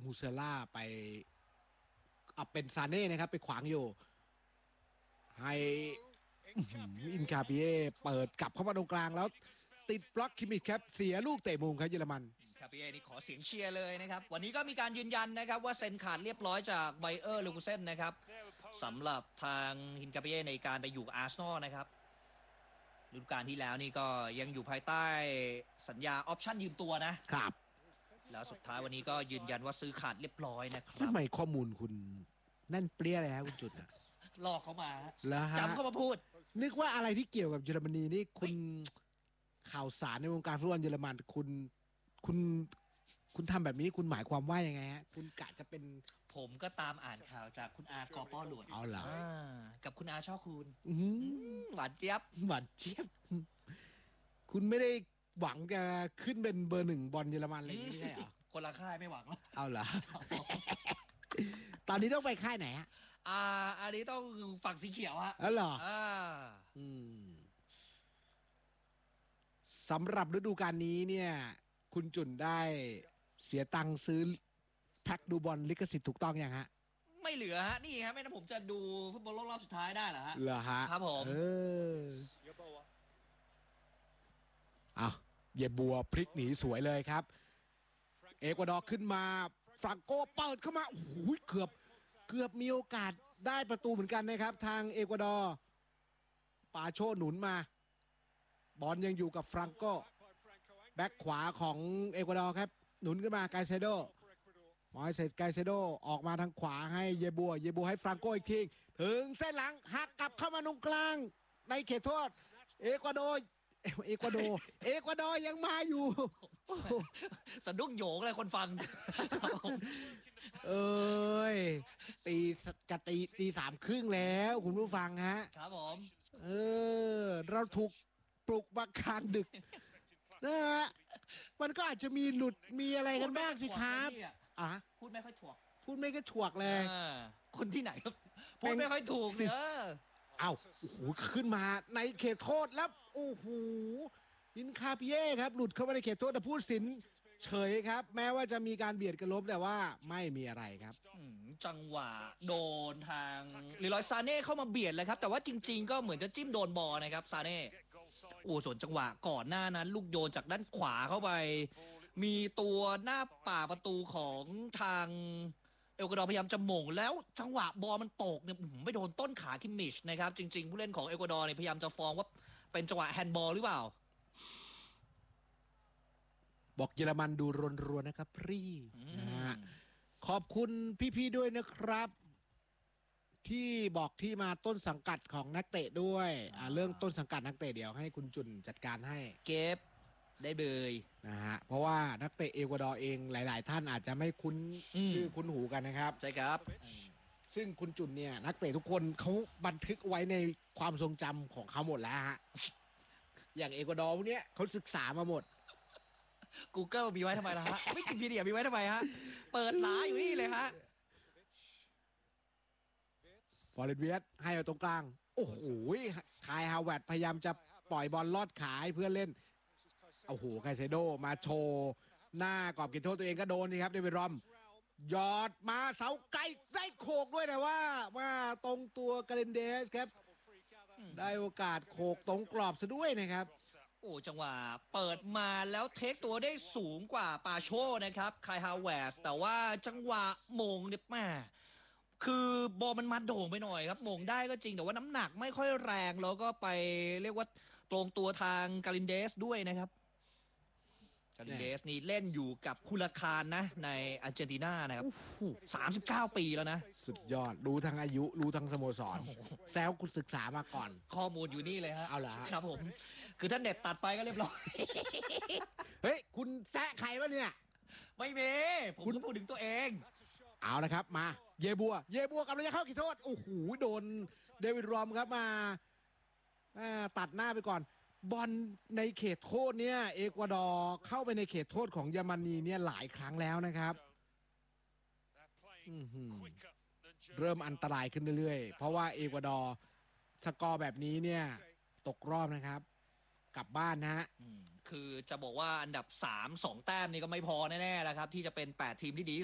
มูเซล่าไปเป็นซาเน่นะครับไปขวางอยู่ให้อินคาเปียเปิดกลับเข้ามาตรงกลางแล้วติดบล็อกคิมมิชครับเสียลูกเตะมุมครับเยอรมันคาเปียนี่ขอเสียงเชียร์เลยนะครับวันนี้ก็มีการยืนยันนะครับว่าเซ็นขาดเรียบร้อยจากไบเออร์เลวูเซ่นนะครับสำหรับทางฮินคาเปียในการไปอยู่อาร์เซนอลนะครับฤดูกาลที่แล้วนี่ก็ยังอยู่ภายใต้สัญญาออปชั่นยืมตัวนะครับแล้วสุดท้ายวันนี้ก็ยืนยันว่าซื้อขาดเรียบร้อยนะครับทำไมข้อมูลคุณแน่นเปรี้ยเลยฮะคุณจุดอะลอกเขามาจำเข้ามาพูดนึกว่าอะไรที่เกี่ยวกับเยอรมนีนี่คุณข่าวสารในวงการฟุตบอลเยอรมันคุณทำแบบนี้คุณหมายความว่ายังไงฮะคุณกะจะเป็นผมก็ตามอ่านข่าวจากคุณอากอป้อหลวงเอาเหรอกับคุณอาช่อคูณหวานเจี๊ยบคุณไม่ได้หวังจะขึ้นเป็นเบอร์หนึ่งบอลเยอรมันอะไรอย่างนี้ใช่เหรอคนละค่ายไม่หวังแล้วเอาเหรอตอนนี้ต้องไปค่ายไหนฮะอันนี้ต้องฝั่งสีเขียวฮะเหรอสำหรับฤดูกาลนี้เนี่ยคุณจุนได้เสียตังค์ซื้อแพ็คดูบอลลิขสิทธิ์ถูกต้องยังฮะไม่เหลือฮะนี่ครับไม่งั้นผมจะดูฟุตบอลโลกรอบสุดท้ายได้เหรอฮะเหรอฮะครับผมเยบัวพลิกหนีสวยเลยครับเอกวาดอร์ขึ้นมาฟรังโกเปิดเข้ามาโอ้โหเกือบมีโอกาสได้ประตูเหมือนกันนะครับทางเอกวาดอร์ปาโชหนุนมาบอลยังอยู่กับฟรังโกแบ็คขวาของเอกวาดอร์ครับหนุนขึ้นมาไกเซโดมอยเซสไกเซโดออกมาทางขวาให้เยบัวให้ฟรังโกอีกทีถึงเส้นหลังหักกลับเข้ามาตรงกลางในเขตโทษเอกวาดอร์ยังมาอยู่สะดุ้งโหยงเลยคนฟังตีสามครึ่งแล้วคุณผู้ฟังฮะครับผมเราถูกปลุกมากลางดึกนะฮะมันก็อาจจะมีหลุดมีอะไรกันบ้างสิครับพูดไม่ค่อยถวกเลยคนที่ไหนพูดไม่ค่อยถูกเนี่ยโอ้โหขึ้นมาในเขตโทษแล้วโอ้โหอินคาเปียครับหลุดเข้ามาในเขตโทษแต่ผู้ตัดสินเฉยครับแม้ว่าจะมีการเบียดกันล้มแต่ว่าไม่มีอะไรครับจังหวะโดนทางลีรอยซาเน่เข้ามาเบียดเลยครับแต่ว่าจริงๆก็เหมือนจะจิ้มโดนบอลนะครับซาเน่ส่วนจังหวะก่อนหน้านั้นลูกโยนจากด้านขวาเข้าไปมีตัวหน้าป่าประตูของทางเอลกวาดอร์พยายามจะหม่งแล้วจังหวะบอลมันตกเนี่ยไม่โดนต้นขาคิมมิชนะครับจริงๆผู้เล่นของเอลกวาดอร์เนี่ยพยายามจะฟ้องว่าเป็นจังหวะแฮนด์บอลหรือเปล่าบอกเยอรมันดูรวนๆนะครับพี่ขอบคุณพี่ๆด้วยนะครับที่บอกที่มาต้นสังกัดของนักเตะด้วยเรื่องต้นสังกัดนักเตะเดี๋ยวให้คุณจุนจัดการให้เก็บได้เบยนะฮะเพราะว่านักเตะเอกวาดอร์เองหลายๆท่านอาจจะไม่คุ้นชื่อคุ้นหูกันนะครับใช่ครับซึ่งคุณจุนเนี่ยนักเตะทุกคนเขาบันทึกไว้ในความทรงจำของเขาหมดแล้วฮะอย่างเอกวาดอร์พวกนี้เขาศึกษามาหมด Google มีไว้ทำไมล่ะฮะวิกิพีเดียมีไว้ทำไมฮะเปิดหลาอยู่นี่เลยฮะฟอร์เรนเวียสให้เอาตรงกลางโอ้โหคายฮาวเวิร์ดพยายามจะปล่อยบอลลอดขายเพื่อเล่นโอ้โหไคเซโดมาโชว์หน้ากรอบเขตโทษตัวเองก็โดนนี่ครับเดวิดรอมยอดมาเสาไกลได้โขกด้วยแต่ว่าตรงตัวกาเลนเดสครับได้โอกาสโขกตรงกรอบซะด้วยนะครับจังหวะเปิดมาแล้วเทคตัวได้สูงกว่าปาโชนะครับคายฮาวเวิร์ดแต่ว่าจังหวะมงเนี่ยแม่คือบอลมันมาโด่งไปหน่อยครับมงได้ก็จริงแต่ว่าน้ำหนักไม่ค่อยแรงแล้วก็ไปเรียกว่าตรงตัวทางกาลินเดสด้วยนะครับกาลินเดสนี่เล่นอยู่กับคุลาคารนะในอาร์เจนตินานะครับ39 ปีแล้วนะสุดยอดรู้ทั้งอายุรู้ทั้งสโมสรแซวคุณศึกษามาก่อนข้อมูลอยู่นี่เลยฮะเอาเหรอครับผมคือท่านเด็ดตัดไปก็เรียบร้อยเฮ้ยคุณแซะใครวะเนี่ยไม่มีผมพูดถึงตัวเองเอาละครับมาเยบัวกำลังจะเข้าขีดโทษโอ้โหโดนเดวิดรอมครับมาตัดหน้าไปก่อนบอลในเขตโทษเนี่ยเอกวาดอร์เข้าไปในเขตโทษของเยอรมนีเนี่ยหลายครั้งแล้วนะครับเริ่มอันตรายขึ้นเรื่อยๆเพราะว่าเอกวาดอร์สกอร์แบบนี้เนี่ยตกรอบนะครับกลับบ้านนะฮะคือจะบอกว่าอันดับ3 2 แต้มนี่ก็ไม่พอแน่ๆแล้วครับที่จะเป็น8 ทีมที่ดี